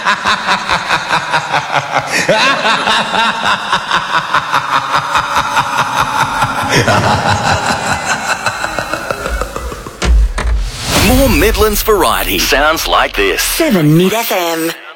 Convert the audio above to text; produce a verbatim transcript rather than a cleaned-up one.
More Midlands variety sounds like this. seven Mid F M.